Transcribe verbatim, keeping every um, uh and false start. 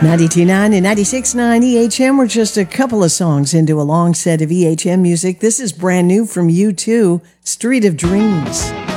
ninety-two point nine and ninety-six point nine E H M. We're just a couple of songs into a long set of E H M music. This is brand new from U two, Street of Dreams.